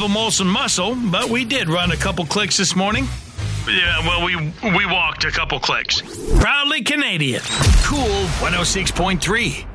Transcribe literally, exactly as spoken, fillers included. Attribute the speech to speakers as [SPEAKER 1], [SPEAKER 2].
[SPEAKER 1] a Molson muscle, but we did run a couple clicks this morning.
[SPEAKER 2] Yeah, well, we we walked a couple clicks.
[SPEAKER 1] Proudly Canadian. Cool one oh six point three.